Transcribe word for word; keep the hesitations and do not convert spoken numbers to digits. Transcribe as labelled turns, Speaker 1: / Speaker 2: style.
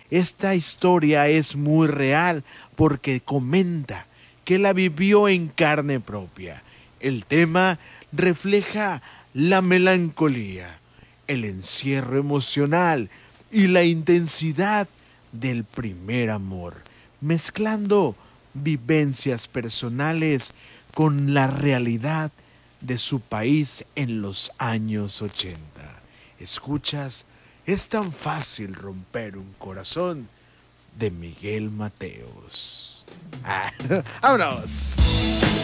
Speaker 1: Esta historia es muy real porque comenta que la vivió en carne propia. El tema refleja la melancolía, el encierro emocional y la intensidad del primer amor, mezclando vivencias personales con la realidad de su país en los años ochenta. ¿Escuchas? Es tan fácil romper un corazón, de Miguel Mateos. Ah, ¡vámonos!